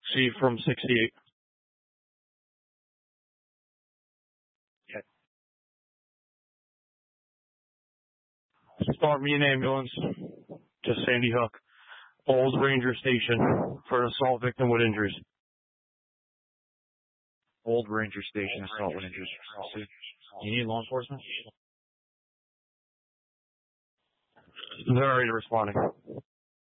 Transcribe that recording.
See from 68. Okay. Start me an ambulance to Sandy Hook, Old Ranger Station, for an assault victim with injuries. Old Ranger Station, assault with injuries. You need law enforcement? They're already responding.